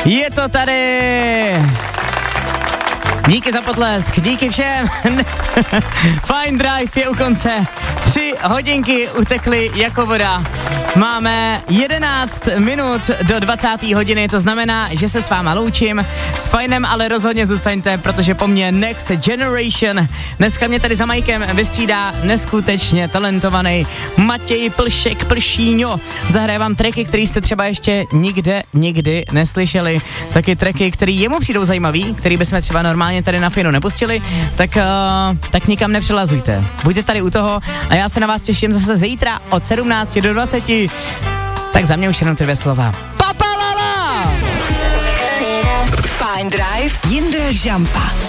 Je to tady! Díky za potlesk, díky všem. Fine Drive je u konce. 3 hodinky utekly jako voda. Máme 11 minut do 20. hodiny, to znamená, že se s váma loučím. S Fajnem ale rozhodně zůstaňte, protože po mně Next Generation. Dneska mě tady za majkem vystřídá neskutečně talentovaný Matěj Plšíňo. Zahraje vám tracky, který jste třeba ještě nikdy neslyšeli. Taky tracky, který jemu přijdou zajímavý, který bychom třeba normálně tady na Fajnu nepustili, tak nikam nepřelazujte. Buďte tady u toho a já se na vás těším zase zítra od 17 do 20. Tak za mě už jenom 2 slova. Papalala! Fine Drive, Jindra Žampa.